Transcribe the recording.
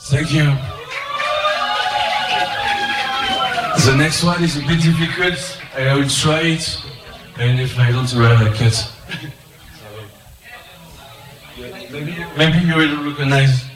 Thank you. The next one is a bit difficult. I will try it, and if I don't I cut. Maybe you will recognize.